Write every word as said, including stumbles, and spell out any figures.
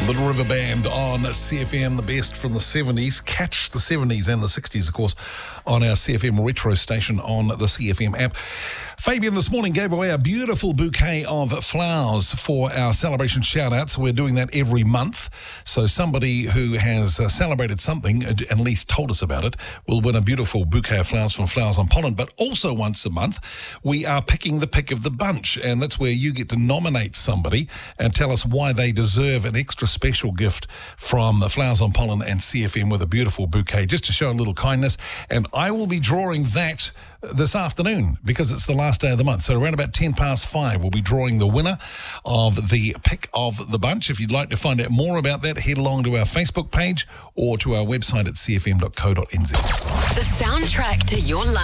Little River Band on C F M, the best from the seventies. Catch the seventies and the sixties, of course, on our C F M retro station on the C F M app. Fabian this morning gave away a beautiful bouquet of flowers for our celebration shout-outs. We're doing that every month. So somebody who has uh, celebrated something, at least told us about it, will win a beautiful bouquet of flowers from Flowers on Pollen. But also once a month, we are picking the pick of the bunch. And that's where you get to nominate somebody and tell us why they deserve an extra special gift from Flowers on Pollen and C F M with a beautiful bouquet, just to show a little kindness. And I will be drawing that this afternoon because it's the last day of the month. So around about ten past five, we'll be drawing the winner of the pick of the bunch. If you'd like to find out more about that, head along to our Facebook page or to our website at c f m dot co dot n z. The soundtrack to your life.